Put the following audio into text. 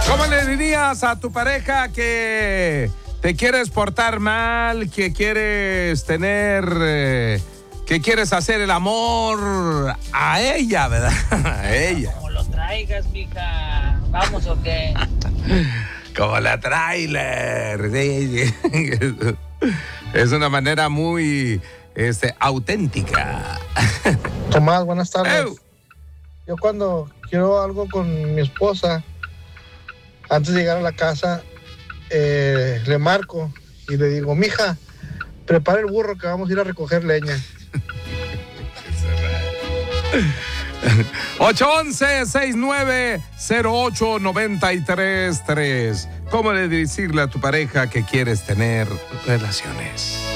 ¿Cómo le dirías a tu pareja que te quieres portar mal, que quieres que quieres hacer el amor a ella, ¿verdad? A ella. Como lo traigas, mija. ¿Vamos o qué? Como la trailer. Es una manera muy auténtica. Tomás, buenas tardes. ¡Ew! Yo cuando quiero algo con mi esposa, antes de llegar a la casa, le marco y le digo, mija, prepara el burro que vamos a ir a recoger leña. 811-6908-933. ¿Cómo le decirle a tu pareja que quieres tener relaciones?